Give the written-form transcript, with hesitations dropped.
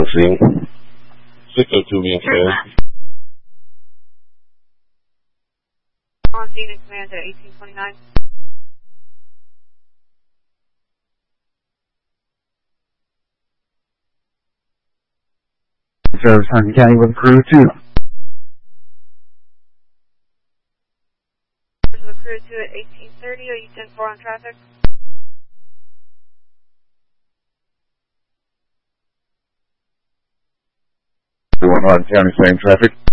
scene. 602 being cleared. On scene and command at 1829. Service Huntington County with crew 2. With crew 2 at 1830, are you 10-4 on traffic? 1 County, same traffic.